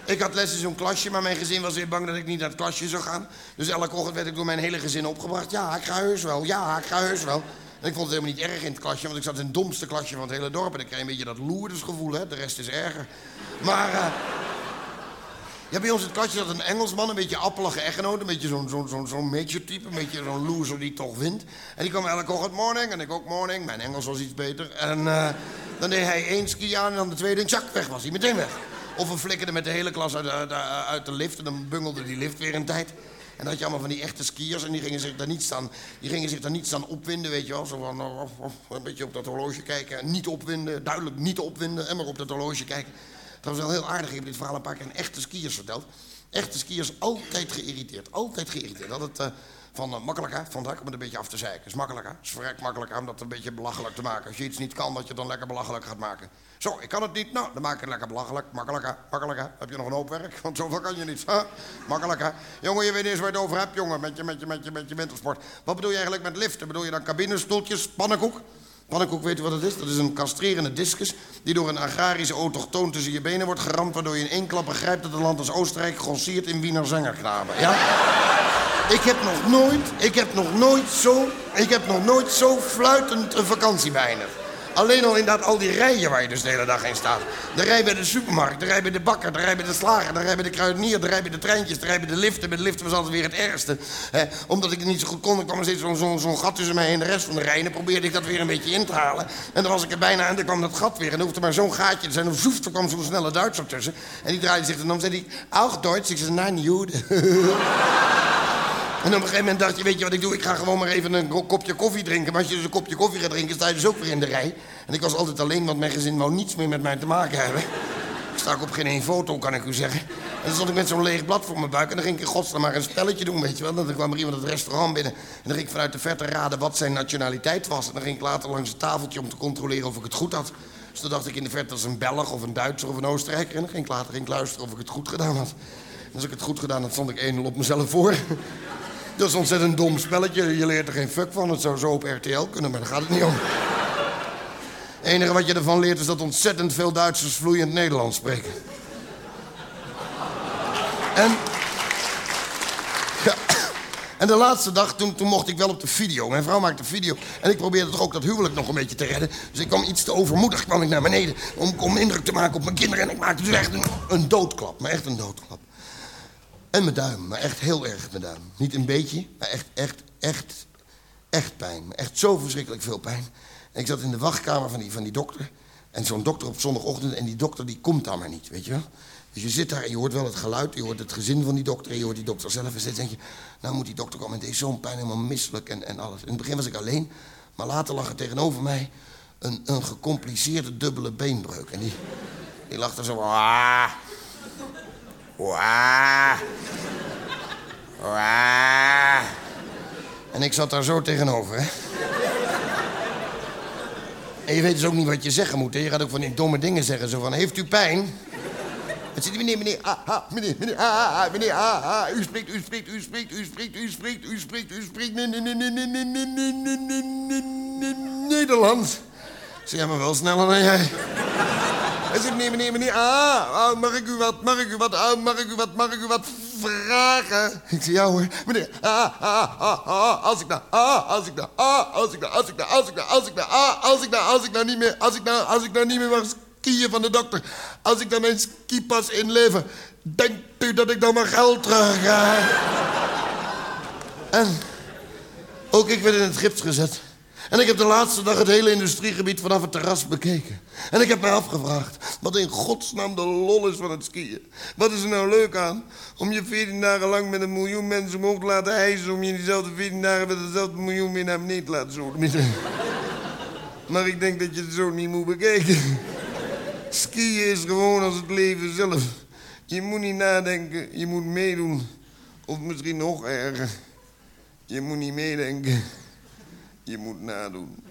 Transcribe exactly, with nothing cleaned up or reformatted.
Ik had les in zo'n klasje, maar mijn gezin was weer bang dat ik niet naar het klasje zou gaan. Dus elke ochtend werd ik door mijn hele gezin opgebracht. Ja, ik ga heus wel. Ja, ik ga heus wel. En ik vond het helemaal niet erg in het klasje, want ik zat in het domste klasje van het hele dorp. En ik kreeg een beetje dat loerdersgevoel, hè. De rest is erger. Maar... Uh... Ja, bij ons in het kastje zat een Engelsman, een beetje appelige echtgenoot, een beetje zo'n zo'n zo'n zo'n major-type, een beetje zo'n loser die toch wint. En die kwam elke ochtend morning en ik ook morning. Mijn Engels was iets beter. En uh, dan deed hij één ski aan en dan de tweede en tjak, weg was hij, meteen weg. Of we flikkerden met de hele klas uit, uit, uit de lift en dan bungelde die lift weer een tijd. En dan had je allemaal van die echte skiers en die gingen zich daar niet staan, die gingen zich daar niet staan opwinden, weet je wel. Zo van, uh, uh, een beetje op dat horloge kijken, niet opwinden, duidelijk niet opwinden en maar op dat horloge kijken. Dat was wel heel aardig. Ik heb dit verhaal een paar keer aan echte skiers verteld. Echte skiers altijd geïrriteerd. Altijd geïrriteerd. Dat het uh, van uh, makkelijk hè, van het hak om het een beetje af te zeiken. Is makkelijk hè. Is vrek makkelijk om dat een beetje belachelijk te maken. Als je iets niet kan, dat je het dan lekker belachelijk gaat maken. Zo, ik kan het niet. Nou, dan maak ik het lekker belachelijk. Makkelijk hè. Makkelijk hè. Heb je nog een hoop werk? Want zoveel kan je niet. Huh? Makkelijk hè. Jongen, je weet niet eens waar je het over hebt, jongen. Met je, met je, met je, met je wintersport. Wat bedoel je eigenlijk met liften? Bedoel je dan cabinestoeltjes, pannenkoek? Pannenkoek, weet u wat het is? Dat is een castrerende discus die door een agrarische autochtoon tussen je benen wordt geramd, waardoor je in één klap begrijpt dat een land als Oostenrijk grossiert in Wiener Zangerknaben. Ja? Ik heb nog nooit, ik heb nog nooit zo, ik heb nog nooit zo fluitend een vakantie bijna. Alleen al inderdaad al die rijen waar je dus de hele dag in staat. De rij bij de supermarkt, de rij bij de bakker, de rij bij de slager, de rij bij de kruidenier, de rij bij de treintjes, de rij bij de liften. Bij de liften was altijd weer het ergste. Hè, omdat ik het niet zo goed kon, er kwam er steeds zo'n zo, zo gat tussen mij en de rest van de rij. En dan probeerde ik dat weer een beetje in te halen. En dan was ik er bijna en dan kwam dat gat weer. En dan hoefde maar zo'n gaatje te zijn. Of zoef, er kwam zo'n snelle Duitser tussen. En die draaide zich en dan zei hij, auch Duits. Ik zei, nein, Jude. En op een gegeven moment dacht je, weet je wat ik doe? Ik ga gewoon maar even een kopje koffie drinken. Maar als je dus een kopje koffie gaat drinken, sta je dus ook weer in de rij. En ik was altijd alleen, want mijn gezin wou niets meer met mij te maken hebben. Ik sta ook op geen één foto, kan ik u zeggen. En dan stond ik met zo'n leeg blad voor mijn buik. En dan ging ik in godsnaam maar een spelletje doen, weet je wel. Dan kwam er iemand het restaurant binnen. En dan ging ik vanuit de verte raden wat zijn nationaliteit was. En dan ging ik later langs het tafeltje om te controleren of ik het goed had. Dus dan dacht ik in de verte als een Belg of een Duitser of een Oostenrijker. En dan ging ik later ging ik luisteren of ik het goed gedaan had. En als ik het goed gedaan had, stond ik één nul op mezelf voor. Dat is een ontzettend dom spelletje. Je leert er geen fuck van. Het zou zo op R T L kunnen, maar daar gaat het niet om. Het enige wat je ervan leert is dat ontzettend veel Duitsers vloeiend Nederlands spreken. En... Ja, en de laatste dag, toen, toen mocht ik wel op de video. Mijn vrouw maakte video. En ik probeerde toch ook dat huwelijk nog een beetje te redden. Dus ik kwam iets te overmoedig, kwam ik naar beneden. Om, om indruk te maken op mijn kinderen. En ik maakte dus echt een, een doodklap. Maar echt een doodklap. En mijn duim, maar echt heel erg mijn duim. Niet een beetje, maar echt, echt, echt, echt pijn. Echt zo verschrikkelijk veel pijn. En ik zat in de wachtkamer van die, van die dokter. En zo'n dokter op zondagochtend. En die dokter die komt daar maar niet, weet je wel. Dus je zit daar en je hoort wel het geluid. Je hoort het gezin van die dokter. En je hoort die dokter zelf. En steeds denk je, nou moet die dokter komen. En het is zo'n pijn, helemaal misselijk en, en alles. In het begin was ik alleen. Maar later lag er tegenover mij een, een gecompliceerde dubbele beenbreuk. En die, die lag er zo... Ah. Waa. Waa. En ik zat daar zo tegenover, hè. En je weet dus ook niet wat je zeggen moet, hè. Je gaat ook van die domme dingen zeggen, zo van, heeft u pijn? Het zit meneer, meneer, ah, ah, meneer, meneer, ah, ah, meneer, ah, ah, u spreekt, u spreekt, u spreekt, u spreekt, u spreekt, u spreekt, u spreekt, nee, nee, nee, nee, nee, nee, nee, nee, nee, nee, nee, Nederlands. Zeg jij maar wel sneller dan jij. Hij zegt, meneer, meneer, meneer, ah, mag ik u wat, mag ik u wat, ah, mag ik u wat, mag ik u wat vragen? Ik zeg, ja hoor, meneer, ah, ah, ah, ah, als ik nou, ah, als ik nou, ah, als ik nou, als ik nou, als ik nou, als ik nou, ah, als ik nou, als ik nou niet meer, als ik nou, als ik nou niet meer mag skiën van de dokter, als ik dan mijn skipas inlever, denkt u dat ik dan mijn geld terug krijg? En ook ik werd in het gips gezet. En ik heb de laatste dag het hele industriegebied vanaf het terras bekeken. En ik heb mij afgevraagd wat in godsnaam de lol is van het skiën. Wat is er nou leuk aan om je veertien dagen lang met een miljoen mensen omhoog te laten hijsen... om je diezelfde veertien dagen met dezelfde miljoen weer naar beneden te laten zoeken. Maar ik denk dat je het zo niet moet bekijken. Skiën is gewoon als het leven zelf. Je moet niet nadenken, je moet meedoen. Of misschien nog erger. Je moet niet meedenken. Je moet nadoen.